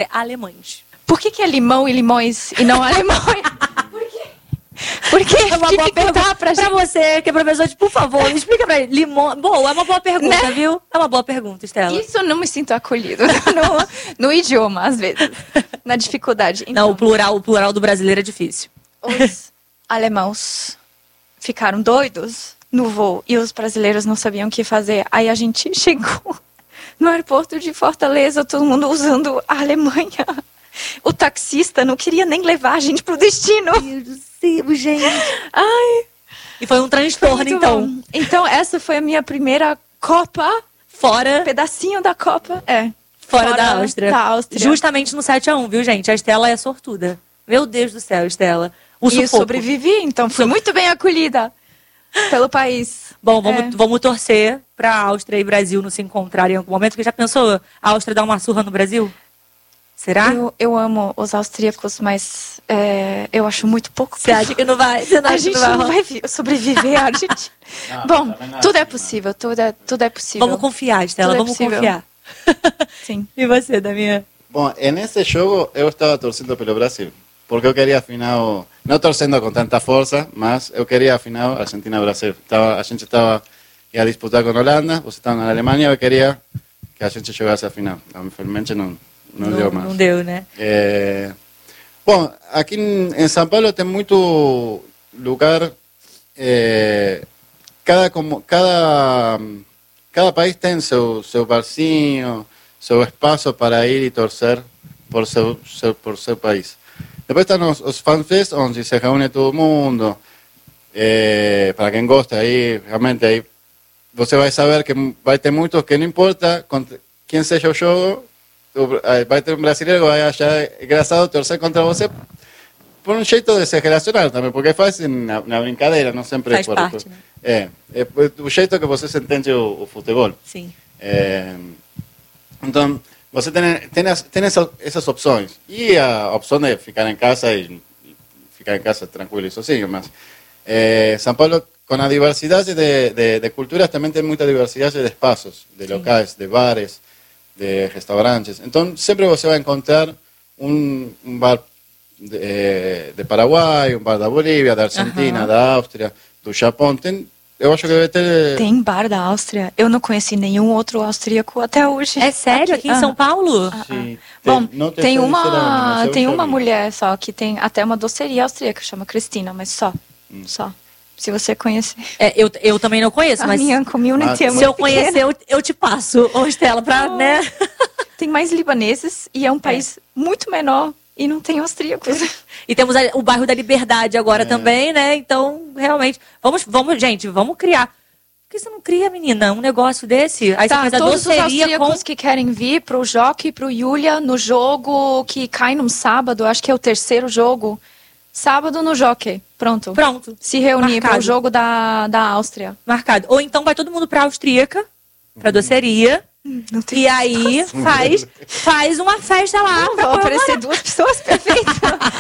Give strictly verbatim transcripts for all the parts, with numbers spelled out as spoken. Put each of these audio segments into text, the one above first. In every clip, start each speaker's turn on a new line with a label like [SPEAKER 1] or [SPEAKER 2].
[SPEAKER 1] alemães.
[SPEAKER 2] Por que que é limão e limões e não alemães? Por quê? Por quê?
[SPEAKER 1] É uma boa pergunta
[SPEAKER 2] pra,
[SPEAKER 1] pra você, que é professor, de, por favor, explica pra ele. Limão... Boa, é uma boa pergunta,
[SPEAKER 2] Né?
[SPEAKER 1] viu? É uma boa pergunta, Estela.
[SPEAKER 2] Isso eu não me sinto acolhido no, no idioma, às vezes. Na dificuldade. Então,
[SPEAKER 1] Não, o plural, o plural do brasileiro é difícil.
[SPEAKER 2] os alemãos ficaram doidos no voo e os brasileiros não sabiam o que fazer. Aí a gente chegou no aeroporto de Fortaleza, todo mundo usando a Alemanha. O taxista não queria nem levar a gente pro destino.
[SPEAKER 1] Meu Deus do céu, gente.
[SPEAKER 2] Ai,
[SPEAKER 1] E foi um transtorno,
[SPEAKER 2] muito
[SPEAKER 1] então.
[SPEAKER 2] bom. Então, essa foi a minha primeira Copa,
[SPEAKER 1] Fora,
[SPEAKER 2] pedacinho da Copa. É.
[SPEAKER 1] fora, da Áustria.
[SPEAKER 2] Da Áustria.
[SPEAKER 1] Justamente no sete a um, viu, gente? A Estela é sortuda. Meu Deus do céu, Estela. O
[SPEAKER 2] E eu
[SPEAKER 1] sufoco.
[SPEAKER 2] sobrevivi, então fui muito bem acolhida pelo país.
[SPEAKER 1] Bom, vamos,
[SPEAKER 2] É.
[SPEAKER 1] vamos torcer pra Áustria e Brasil não se encontrarem em algum momento. Porque já pensou a Áustria dar uma surra no Brasil? Será?
[SPEAKER 2] Eu, eu amo os austríacos, mas é, eu acho muito pouco.
[SPEAKER 1] Você acha que não vai? Você não
[SPEAKER 2] A
[SPEAKER 1] acha que
[SPEAKER 2] gente
[SPEAKER 1] não
[SPEAKER 2] não
[SPEAKER 1] vai?
[SPEAKER 2] vai vi- sobreviver, a gente.
[SPEAKER 3] Não,
[SPEAKER 2] Bom,
[SPEAKER 3] também não
[SPEAKER 2] tudo é
[SPEAKER 3] acho que
[SPEAKER 2] possível, tudo é, tudo é possível.
[SPEAKER 1] Vamos confiar, Estela,
[SPEAKER 2] Tudo é
[SPEAKER 1] vamos
[SPEAKER 2] possível.
[SPEAKER 1] confiar.
[SPEAKER 2] Sim.
[SPEAKER 1] E você, Damian?
[SPEAKER 3] Bom, nesse jogo eu estava torcendo pelo Brasil, porque eu queria afinal, não torcendo com tanta força, mas eu queria afinal Argentina-Brasil. Tava, a gente estava ia disputar com a Holanda, você estava na Alemanha, eu queria que a gente jogasse a final. Infelizmente não, não, deu mais.
[SPEAKER 1] Não deu, né?
[SPEAKER 3] É, bom, aqui em, em São Paulo tem muito lugar, é, cada, como, cada, cada país tem seu, seu barzinho, seu espaço para ir e torcer por seu, seu, por seu país. Depois estão os, os fanfests, onde se reúne todo mundo, é, para quem gosta, aí realmente aí você vai saber que vai ter muitos que não importa contra quem seja o jogo, vai ter um brasileiro que vai achar engraçado torcer contra você por um jeito de se relacionar também, porque faz na, na brincadeira, não sempre
[SPEAKER 1] Faz
[SPEAKER 3] por,
[SPEAKER 1] parte,
[SPEAKER 3] por,
[SPEAKER 1] né?
[SPEAKER 3] é, é o jeito que você se entende o, o futebol.
[SPEAKER 1] Sim.
[SPEAKER 3] É, então, você tem, tem, as, tem essas, essas opções. E a opção de ficar em casa e ficar em casa tranquilo e sozinho, mas é, São Paulo, com a diversidade de, de, de culturas, também tem muita diversidade de espaços, de locais, de bares, de restaurantes. Então, sempre você vai encontrar um, um bar de, de Paraguai, um bar da Bolívia, da Argentina,
[SPEAKER 1] Aham.
[SPEAKER 3] da Áustria, do Japão. Tem, eu acho que deve ter...
[SPEAKER 2] Tem bar da Áustria. Eu não conheci nenhum outro austríaco até hoje.
[SPEAKER 1] É sério? Aqui, em São
[SPEAKER 2] Ah.
[SPEAKER 1] Paulo?
[SPEAKER 3] Sim,
[SPEAKER 2] Bom,
[SPEAKER 3] não te
[SPEAKER 2] tem
[SPEAKER 3] sei dizer onde,
[SPEAKER 2] uma,
[SPEAKER 3] mas eu
[SPEAKER 2] tem
[SPEAKER 3] já
[SPEAKER 2] uma
[SPEAKER 3] vi.
[SPEAKER 2] mulher só que tem até uma doceria austríaca, chama Cristina, mas só.
[SPEAKER 3] Hum.
[SPEAKER 2] Só. Se você conhecer.
[SPEAKER 1] É, eu, eu também não conheço,
[SPEAKER 2] A
[SPEAKER 1] mas
[SPEAKER 2] minha community
[SPEAKER 3] Ah,
[SPEAKER 2] é
[SPEAKER 1] se
[SPEAKER 2] muito
[SPEAKER 1] eu conhecer,
[SPEAKER 2] pequena.
[SPEAKER 1] eu, eu te passo, ô Estela, pra,
[SPEAKER 2] Oh.
[SPEAKER 1] né?
[SPEAKER 2] Tem mais libaneses e é um país muito menor e não tem austríacos.
[SPEAKER 1] E temos a- o bairro da Liberdade agora
[SPEAKER 3] É.
[SPEAKER 1] também, né? Então, realmente, vamos, vamos, gente, vamos criar. Por que você não cria, menina, um negócio desse? Aí
[SPEAKER 2] Tá,
[SPEAKER 1] você faz a
[SPEAKER 2] todos os
[SPEAKER 1] doceria com...
[SPEAKER 2] austríacos que querem vir pro Jockey e pro Yulia no jogo que cai num sábado, acho que é o terceiro jogo. Sábado no Jockey. Pronto.
[SPEAKER 1] Pronto,
[SPEAKER 2] Se reunir
[SPEAKER 1] Marcado.
[SPEAKER 2] pro jogo da, da Áustria.
[SPEAKER 1] marcado. Ou então vai todo mundo pra Austríaca, pra doceria,
[SPEAKER 2] Não tem
[SPEAKER 1] e aí faz, faz uma festa lá.
[SPEAKER 2] Não,
[SPEAKER 1] pra
[SPEAKER 2] vão
[SPEAKER 1] comemorar.
[SPEAKER 2] aparecer duas pessoas, perfeito.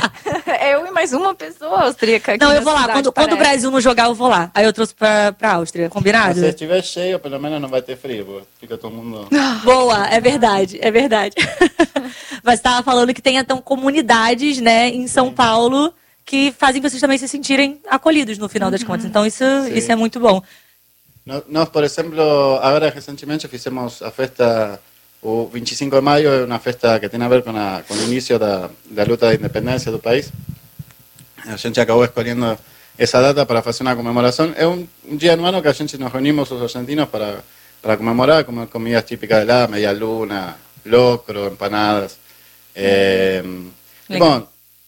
[SPEAKER 2] Eu e mais uma pessoa austríaca aqui
[SPEAKER 1] Não, eu
[SPEAKER 2] na
[SPEAKER 1] vou lá.
[SPEAKER 2] cidade,
[SPEAKER 1] Quando, quando o
[SPEAKER 2] parece.
[SPEAKER 1] Brasil não jogar, eu vou lá. Aí eu trouxe pra, pra Áustria. Combinado?
[SPEAKER 3] Mas se estiver cheio, pelo menos não vai ter frio, porque fica todo mundo...
[SPEAKER 1] Boa, é verdade, é verdade. Mas você estava falando que tem então comunidades, né, em São Paulo que fazem vocês também se sentirem acolhidos no final das contas. Então isso, isso é muito bom.
[SPEAKER 3] Nós, nós, por exemplo, agora recentemente fizemos a festa, o vinte e cinco de maio é uma festa que tem a ver com, a, com o início da, da luta da independência do país. A gente acabou escolhendo essa data para fazer uma comemoração. É um, um dia no ano que a gente nos reunimos os argentinos para, para comemorar, comer comidas típicas de lá, media luna, locro, empanadas. É, bom,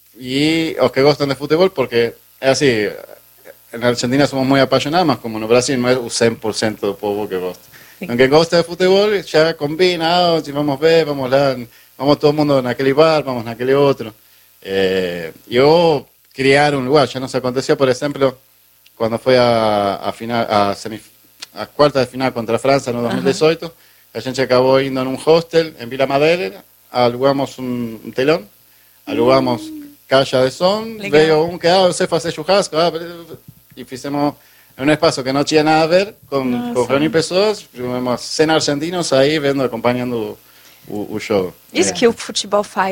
[SPEAKER 3] e os que gostam de futebol, porque é assim, na Argentina somos muito apaixonados, mas como no Brasil não é o cem por ciento do povo que gosta. Então, quem gosta de futebol já combina, oh, si vamos ver, vamos lá, vamos todo mundo naquele bar, vamos naquele outro. Eh, eu criar um lugar, já nos aconteceu, por exemplo, quando foi a, a, final, a, semif a quarta de final contra a França no dois mil e dezoito, a gente acabou indo em um hostel em Vila Madalena, alugamos um, um telão, alugamos caixa de som,
[SPEAKER 1] Legal.
[SPEAKER 3] veio um que, ah, eu sei fazer churrasco, ah, e fizemos em um espaço que não tinha nada a ver, com, com reunir pessoas, fizemos cem argentinos aí vendo, acompanhando o, o, o show.
[SPEAKER 2] Isso
[SPEAKER 3] É.
[SPEAKER 2] que o futebol faz.